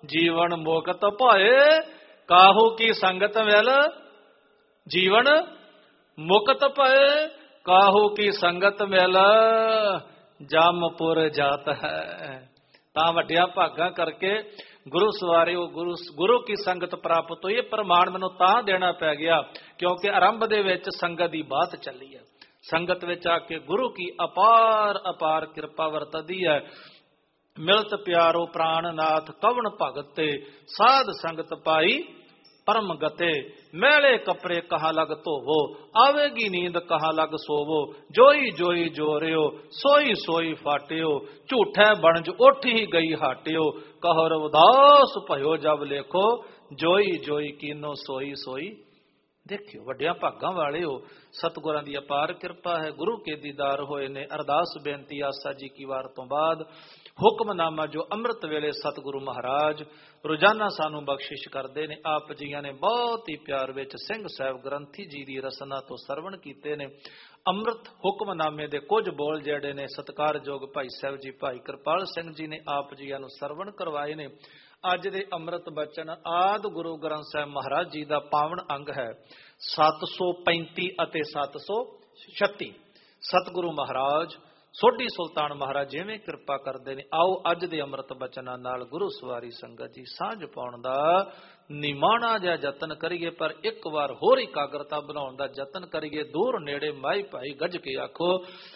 ਜੀਵਨ ਮੁਕਤ ਭਏ, ਕਾਹੂ ਕੀ ਸੰਗਤ ਮਿਲ ਜੀਵਨ ਮੁਕਤ ਭਏ, ਕਾਹੂ ਕੀ ਸੰਗਤ ਮਿਲ ਜਮਪੁਰ ਜਾਤ ਹੈ। ਤਾਂ ਵੱਡਿਆਂ ਭਾਗਾਂ ਕਰਕੇ ਗੁਰੂ ਸਵਾਰਿਓ, ਗੁਰੂ ਕੀ ਸੰਗਤ ਪ੍ਰਾਪਤ ਹੋਈ। ਇਹ ਪ੍ਰਮਾਣ ਮੈਨੂੰ ਤਾਂ ਦੇਣਾ ਪੈ ਗਿਆ ਕਿਉਂਕਿ ਆਰੰਭ ਦੇ ਵਿੱਚ ਸੰਗਤ ਦੀ ਬਾਤ ਚੱਲੀ ਹੈ। ਸੰਗਤ ਵਿੱਚ ਆ ਕੇ ਗੁਰੂ ਕੀ ਅਪਾਰ ਅਪਾਰ ਕਿਰਪਾ ਵਰਤਦੀ ਹੈ। ਮਿਲਤ ਪਿਆਰੋ ਪ੍ਰਾਣਨਾਥ ਕਵਣ ਭਗਤ ਤੇ, ਸਾਧ ਸੰਗਤ ਪਾਈ ਪਰਮ ਗਤੇ। ਮੈਲੇ ਕੱਪੜੇ ਕਹਾ ਲਗ ਧੋਵੋ, ਆਵੇਗੀ ਨੀਂਦ ਕਹਾ ਲਗ ਸੋਵੋ। ਜੋਈ ਜੋਈ ਜੋਰਿਓ, ਸੋਈ ਸੋਈ ਫਾਟਿਓ। ਝੂਠੈ ਬਣਜ ਉੱਠ ਹੀ ਗਈ ਹਾਟਿਓ। ਕਹੋ ਰਵਿਦਾਸ ਭਇਓ ਜਬ ਲੇਖੋ, ਜੋਈ ਜੋਈ ਕੀਨੋ ਸੋਈ ਸੋਈ ਦੇਖਿਓ। ਵੱਡਿਆਂ ਭਾਗਾਂ ਵਾਲਿਓ, ਸਤਿਗੁਰਾਂ ਦੀ ਅਪਾਰ ਕਿਰਪਾ ਹੈ। ਗੁਰੂ ਕੇ ਦੀਦਾਰ ਹੋਏ ਨੇ। ਅਰਦਾਸ ਬੇਨਤੀ ਆਸਾ ਜੀ ਕੀ ਵਾਰ ਤੋਂ ਬਾਅਦ ਹੁਕਮਨਾਮਾ ਜੋ ਅੰਮ੍ਰਿਤ ਵੇਲੇ ਸਤਿਗੁਰੂ ਮਹਾਰਾਜ ਰੋਜ਼ਾਨਾ ਸਾਨੂੰ ਬਖਸ਼ਿਸ਼ ਕਰਦੇ ਨੇ। ਆਪ ਜੀਆਂ ਨੇ ਬਹੁਤ ਹੀ ਪਿਆਰ ਵਿੱਚ ਸਿੰਘ ਸਾਹਿਬ ਗ੍ਰੰਥੀ ਜੀ ਦੀ ਰਸਨਾ ਤੋਂ ਸਰਵਣ ਕੀਤੇ ਨੇ। ਅੰਮ੍ਰਿਤ ਹੁਕਮਨਾਮੇ ਦੇ ਕੁਝ ਬੋਲ ਜਿਹੜੇ ਨੇ ਸਤਿਕਾਰਯੋਗ ਭਾਈ ਸਾਹਿਬ ਜੀ ਭਾਈ ਕਿਰਪਾਲ ਸਿੰਘ ਜੀ ਨੇ ਆਪ ਜੀਆਂ ਨੂੰ ਸਰਵਣ ਕਰਵਾਏ ਨੇ। ਅੱਜ ਦੇ ਅੰਮ੍ਰਿਤ ਬਚਨ ਆਦਿ ਗੁਰੂ ਗ੍ਰੰਥ ਸਾਹਿਬ ਮਹਾਰਾਜ ਜੀ ਦਾ ਪਾਵਨ ਅੰਗ ਹੈ 735 ਅਤੇ 736। ਸਤਿਗੁਰੂ ਮਹਾਰਾਜ ਸੋਢੀ ਸੁਲਤਾਨ ਮਹਾਰਾਜ ਜਿਵੇਂ ਕਿਰਪਾ ਕਰਦੇ ਨੇ। ਆਓ ਅੱਜ ਦੇ ਅੰਮ੍ਰਿਤ ਬਚਨਾਂ ਨਾਲ ਗੁਰੂ ਸਵਾਰੀ ਸੰਗਤ ਜੀ ਸਾਂਝ ਪਾਉਣ ਦਾ ਨਿਮਾਣਾ ਜਿਹਾ ਯਤਨ ਕਰੀਏ, ਪਰ ਇੱਕ ਵਾਰ ਹੋਰ ਇਕਾਗਰਤਾ ਬਣਾਉਣ ਦਾ ਯਤਨ ਕਰੀਏ। ਦੂਰ ਨੇੜੇ ਮਾਈ ਭਾਈ ਗੱਜ ਕੇ ਆਖੋ